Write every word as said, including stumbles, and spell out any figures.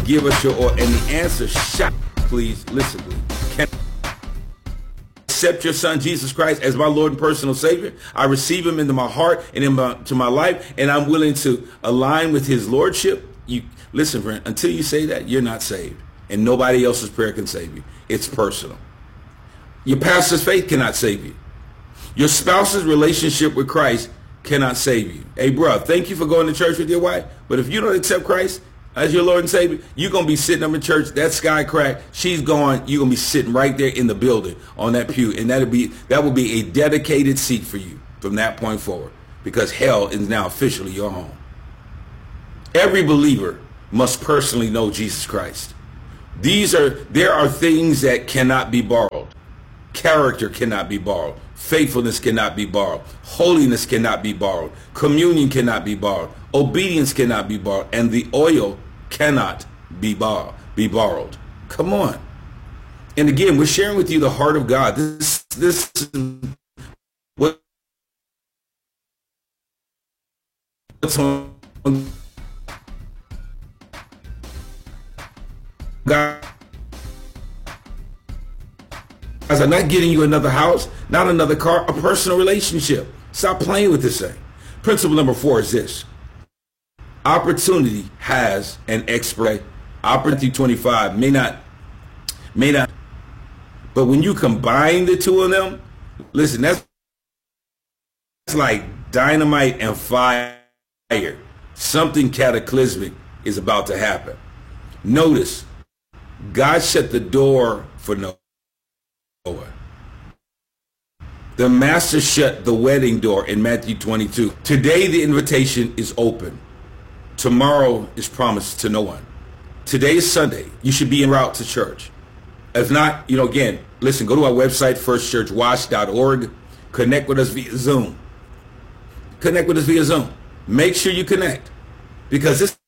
Give us your oil. And the answer, shout, please, listen, please. Can I accept your son, Jesus Christ, as my Lord and personal Savior? I receive him into my heart and into my life, and I'm willing to align with his lordship. You listen, friend, until you say that, you're not saved. And nobody else's prayer can save you. It's personal. Your pastor's faith cannot save you. Your spouse's relationship with Christ cannot save you. Hey, bro, thank you for going to church with your wife, but if you don't accept Christ as your Lord and Savior, you're going to be sitting up in church, that sky crack, she's gone, you're going to be sitting right there in the building on that pew, and that'll be, that will be a dedicated seat for you from that point forward, because hell is now officially your home. Every believer must personally know Jesus Christ. These are, there are things that cannot be borrowed. Character cannot be borrowed. Faithfulness cannot be borrowed. Holiness cannot be borrowed. Communion cannot be borrowed. Obedience cannot be borrowed. And the oil cannot be borrowed. Be borrowed. Come on. And again, we're sharing with you the heart of God. This, this is what, what's on God. Guys, I'm not getting you another house, not another car, a personal relationship. Stop playing with this thing. Principle number four is this. Opportunity has an expiration. Opportunity twenty-five may not, may not, but when you combine the two of them, listen, that's, that's like dynamite and fire. Something cataclysmic is about to happen. Notice, God shut the door for no one. The master shut the wedding door in Matthew twenty-two. Today the invitation is open. Tomorrow is promised to no one. Today is Sunday. You should be en route to church. If not, you know, again, listen, go to our website, first church wash dot org. Connect with us via Zoom. Connect with us via Zoom. Make sure you connect, because this